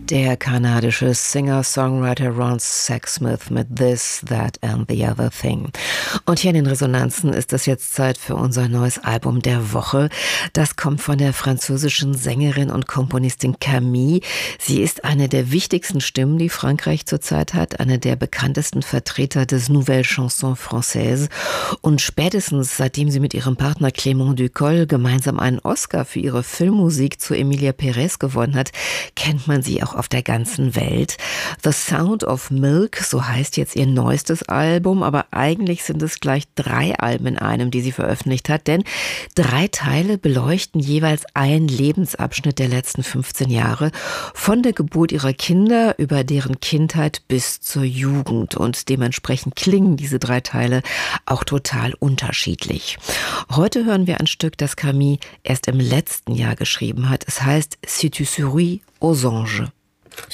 Der kanadische Singer-Songwriter Ron Sexsmith mit This, That and the Other Thing. Und hier in den Resonanzen ist es jetzt Zeit für unser neues Album der Woche. Das kommt von der französischen Sängerin und Komponistin Camille. Sie ist eine der wichtigsten Stimmen, die Frankreich zurzeit hat, eine der bekanntesten Vertreter des Nouvelle Chanson Française. Und spätestens seitdem sie mit ihrem Partner Clément Ducol gemeinsam einen Oscar für ihre Filmmusik zu Emilia Pérez gewonnen hat, kennt man sie auch auf der ganzen Welt. The Sound of Milk, so heißt jetzt ihr neuestes Album, aber eigentlich sind es gleich 3 Alben in einem, die sie veröffentlicht hat, denn 3 Teile beleuchten jeweils einen Lebensabschnitt der letzten 15 Jahre, von der Geburt ihrer Kinder über deren Kindheit bis zur Jugend, und dementsprechend klingen diese 3 Teile auch total unterschiedlich. Heute hören wir ein Stück, das Camille erst im letzten Jahr geschrieben hat. Es heißt Si tu souris aux anges.